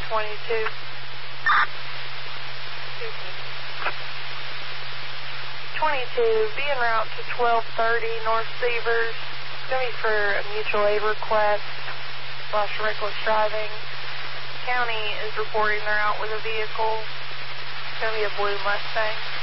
22. 22, be en route to 1230 North Severs. It's going to be for a mutual aid request / reckless driving. County is reporting they're out with a vehicle. It's going to be a blue Mustang.